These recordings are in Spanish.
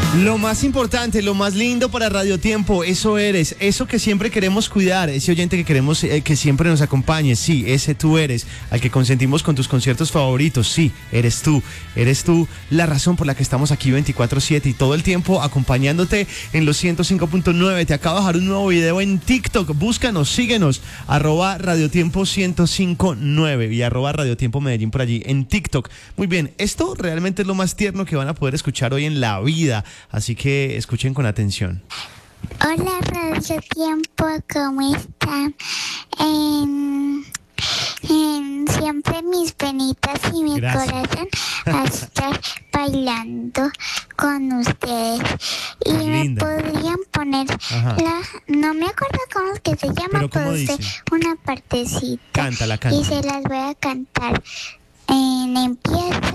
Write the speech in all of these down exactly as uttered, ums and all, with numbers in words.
Lo más importante, lo más lindo para Radio Tiempo, eso eres, eso que siempre queremos cuidar, ese oyente que queremos eh, que siempre nos acompañe, sí, ese tú eres, al que consentimos con tus conciertos favoritos, sí, eres tú, eres tú la razón por la que estamos aquí veinticuatro siete y todo el tiempo acompañándote en los ciento cinco punto nueve. Te acabo de dejar un nuevo video en TikTok, búscanos, síguenos, arroba Radio Tiempo ciento cinco punto nueve y arroba Radio Tiempo Medellín por allí en TikTok. Muy bien, esto realmente es lo más tierno que van a poder escuchar hoy en la vida. Así que escuchen con atención. Hola Radio Tiempo, ¿cómo están? En, en siempre mis penitas y mi Gracias. corazón a estar bailando con ustedes. Y Qué me linda. podrían poner Ajá. la, no me acuerdo cómo es que se llama, ¿Pero cómo pero dice? sé una partecita. Cántala, Y cántala. se las voy a cantar. En, empieza.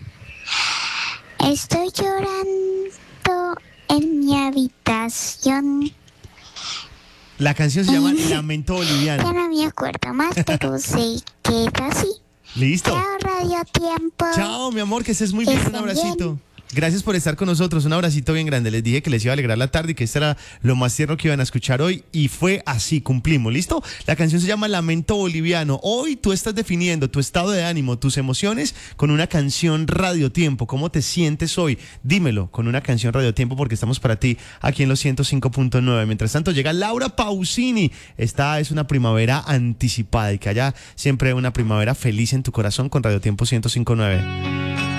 Estoy llorando en mi habitación. La canción se llama Lamento Ya Boliviano. no me acuerdo más, pero sé que es así. ¿Listo? Chao, Radio Tiempo. Chao, mi amor, que estés muy Que bien. Un estén abracito. bien. Gracias por estar con nosotros. Un abracito bien grande. Les dije que les iba a alegrar la tarde y que este era lo más tierno que iban a escuchar hoy. Y fue así, cumplimos. ¿Listo? La canción se llama Lamento Boliviano. Hoy tú estás definiendo tu estado de ánimo, tus emociones con una canción Radio Tiempo. ¿Cómo te sientes hoy? Dímelo con una canción Radio Tiempo porque estamos para ti aquí en los ciento cinco punto nueve. Mientras tanto llega Laura Pausini. Esta es una primavera anticipada y que haya siempre una primavera feliz en tu corazón con Radio Tiempo ciento cinco punto nueve.